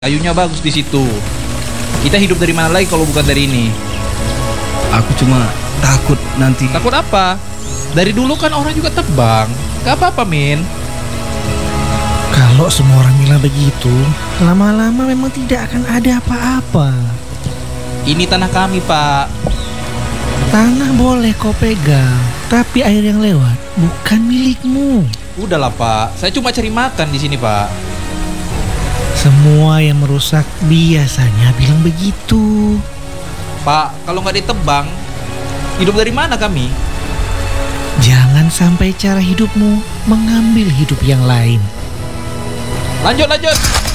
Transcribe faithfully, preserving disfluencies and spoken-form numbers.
Kayunya bagus di situ. Kita hidup dari mana lagi kalau bukan dari ini? Aku cuma takut nanti. Takut apa? Dari dulu kan orang juga tebang. Gak apa-apa, Min. Kalau semua orang bilang begitu, lama-lama memang tidak akan ada apa-apa. Ini tanah kami, Pak. Tanah boleh kau pegang, tapi air yang lewat bukan milikmu. Udahlah, Pak. Saya cuma cari makan di sini, Pak. Semua yang merusak biasanya bilang begitu. Pak, kalau nggak ditebang, hidup dari mana kami? Jangan sampai cara hidupmu mengambil hidup yang lain. Lanjut, lanjut.